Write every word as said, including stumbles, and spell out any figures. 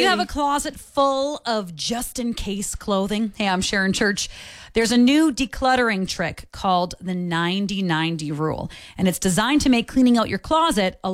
have a closet full of just-in-case clothing? Hey, I'm Sharon Church. There's a new decluttering trick called the ninety ninety rule, and it's designed to make cleaning out your closet a